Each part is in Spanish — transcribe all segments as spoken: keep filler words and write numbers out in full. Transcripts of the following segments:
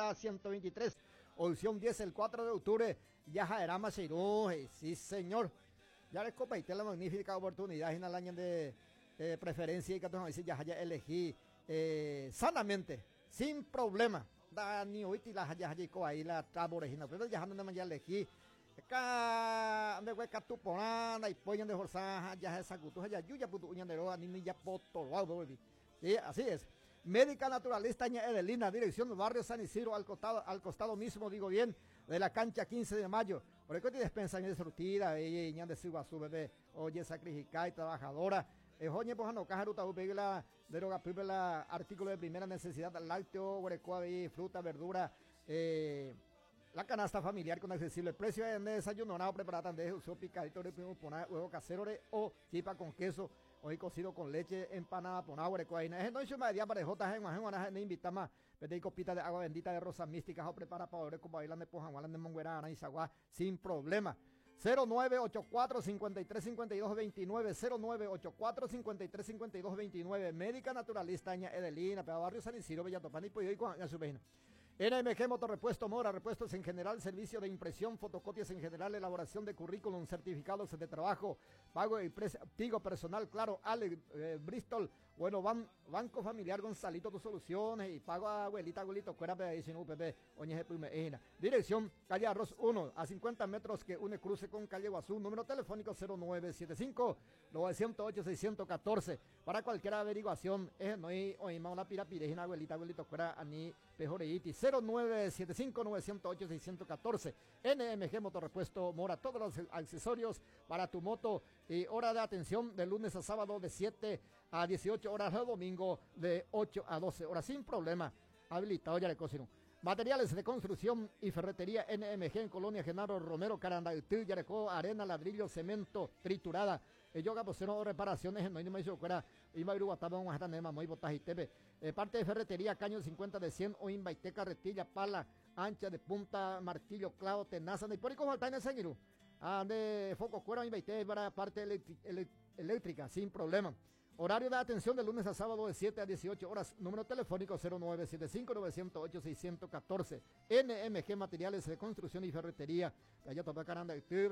a ciento veintitrés. Opción diez, el cuatro de octubre, Yajaerama Cheirú, sí señor. Ya les compartí la magnífica oportunidad en el año de eh, preferencia y que entonces ya haya elegí eh, sanamente, sin problema. Da ni hoy la haya ahí la traborejina, pero ya no me ya elegí. Acá me voy a catuponanda y pollan de jorzaja, ya esa cutuja, ya yuya putu uñandero, ni ya poto, sí, así es. Médica naturalista ña Edelina, dirección del barrio San Isidro, al costado, al costado mismo, digo bien, de la cancha quince de mayo. Por eso te despensan de surtida, ella ña de su bebé, oye, sacrificada y trabajadora. Eh, Joñe, pues no, caja ruta, la deroga, la artículo de primera necesidad, lácteo, huerecoa, fruta, verdura, eh. La canasta familiar con accesible precio de desayuno, nada preparada de uso picadito de poner huevo casero o chipa con queso, hoy cocido con leche, empanada, con agua de coaina. Es no es una idea para J. G. Ne invita más, pedí copita de agua bendita de rosas místicas o prepara para ver como bailan de Pojagualan de Monguerana y Zaguá sin problema. cero nueve ocho cuatro, cinco tres cinco dos, dos nueve, cero nueve ocho cuatro, cinco tres cinco dos, dos nueve, médica naturalista ña Edelina, para barrio San Isidro, Bellatopán y Puyo y con a su vecino. N M G Motorrepuesto Mora, repuestos en general, servicio de impresión, fotocopias en general, elaboración de currículum, certificados de trabajo, pago y pigo personal, claro, Ale, eh, Bristol, bueno, ban, Banco Familiar Gonzalito, tus soluciones, y pago a abuelita, abuelito, cuera pedicina, U P P, Oñeje Pumeena. Dirección, calle Arroz uno, a cincuenta metros que une cruce con calle Guazú, número telefónico cero nueve siete cinco, nueve cero ocho, seis uno cuatro. Para cualquier averiguación, es no hay, oye, una pirapirejina, abuelita, abuelito, cuera, ani, pejoreiti, cero nueve siete cinco, nueve cero ocho, seis uno cuatro. N M G Motorrepuesto Mora, todos los accesorios para tu moto y hora de atención de lunes a sábado de siete a dieciocho horas, de domingo de ocho a doce horas, sin problema, habilitado ya le cocino. Materiales de construcción y ferretería N M G en Colonia Genaro Romero, Carandaitú, Yarecó, arena, ladrillo, cemento, triturada. El yoga posero reparaciones en no hay ni me hizo fuera y Mayru Guataba un hasta nema muy botaje tepe. Eh, parte de ferretería Caño cincuenta de cien o Inbaite carretilla, pala, ancha de punta, martillo, clavo, tenaza, y por ahí como alta en el señor. Ah, de foco cuero Inbaite para parte eléctrica, sin problema. Horario de atención de lunes a sábado de siete a dieciocho horas. Número telefónico cero nueve siete cinco, nueve cero ocho, seis uno cuatro. N M G Materiales de Construcción y Ferretería. Allá topa caranda.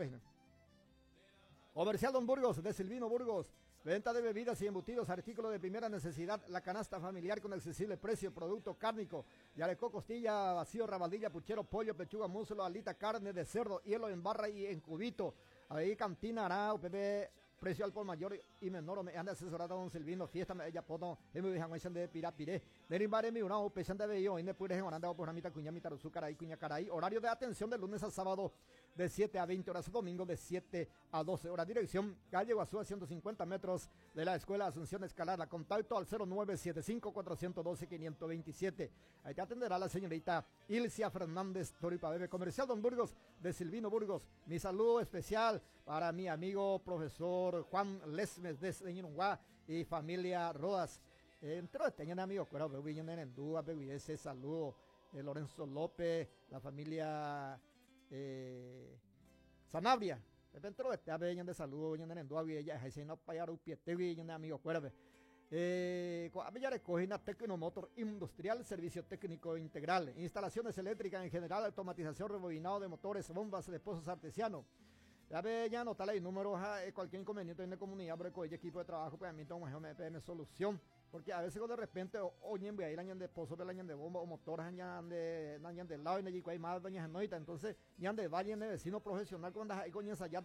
Comercial Don Burgos, de Silvino Burgos. Venta de bebidas y embutidos, artículos de primera necesidad, la canasta familiar con accesible precio, producto cárnico, yarecó, costilla, vacío, rabadilla, puchero, pollo, pechuga, muslo, alita, carne de cerdo, hielo en barra y en cubito. Ahí cantina, arao, pepe, precio al por mayor y menor, me anda asesorado Don Silvino, fiesta, me ella poto, me dejan de pirapiré, de rimbare mi una, pesan de bello, y me pude en andado por ramita, cuña, mitad, su caray, cuña, caray, horario de atención de lunes a sábado, de siete a veinte horas, domingo de siete a doce horas. Dirección, calle Guazú a ciento cincuenta metros de la Escuela Asunción Escalada. Contacto al cero nueve siete cinco, cuatro uno dos, cinco dos siete. Ahí te atenderá la señorita Ilcia Fernández Toripabebe. Comercial Don Burgos, de Silvino Burgos. Mi saludo especial para mi amigo profesor Juan Lesmes de Señorunguá y familia Rodas. Entró este año amigo, pero voy en Endúa, ese saludo. Eh, Lorenzo López, la familia Eh, Sanabria, dentro de este abeñan de salud, ñan de Nendua, ella es no payar un pie, te vi, ñan de amigo, cuerve. Eh, Abella recogina Tecnomotor Industrial, servicio técnico integral, instalaciones eléctricas en general, automatización, rebobinado de motores, bombas de pozos artesianos. Ya ve, ya no tal ahí números, eh, cualquier inconveniente en la comunidad, pero con equipo de trabajo, pues a mí tengo un P M solución. Porque a veces de repente, oye, voy a ir añan de pozo, de añan de bomba, o motores añan de añan de lado, y allí hay más doñas noita, entonces, añan de valle, de vecino profesional, cuando hay coñas allá,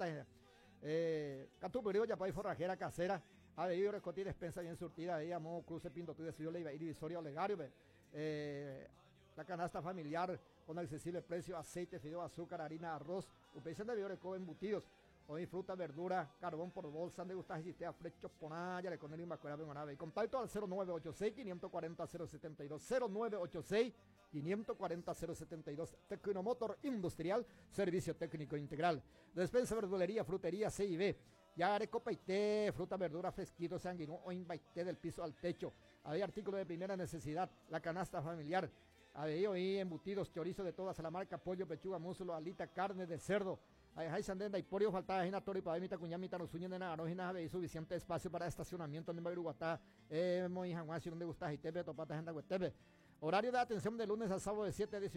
eh, Catuperio, ya para ir forrajera casera, a ver, yo recotí despensa bien surtida, ahí, amo, cruce, pinto, tú decidió, le iba a ir divisorio legario, eh, la canasta familiar, con accesible precio, aceite, fideo, azúcar, harina, arroz, upeición de bioreco, embutidos. Hoy fruta, verdura, carbón por bolsa, de gustas y a frechos ponaya, le con el imbacuera de contacto al cero nueve ocho seis, cinco cuatro cero, cero siete dos, cero nueve ocho seis, cinco cuatro cero, cero siete dos. Tecnomotor Industrial, servicio técnico integral. Despensa, verdulería, frutería, C y B. Ya haré copa y té, fruta, verdura, fresquito, sanguíneo o invité del piso al techo. Hay artículos de primera necesidad, la canasta familiar. Hay hoy embutidos, chorizo de todas la marca, pollo, pechuga, muslo, alita, carne de cerdo. Hay sandenda y porio falta en tori para mita cuñamita nos uñen de nada y suficiente espacio para estacionamiento en Bayruguatá, eh, muy janguasi donde gustas y tepe topata agenda huetepe. Horario de atención de lunes a sábado de siete a dieciocho.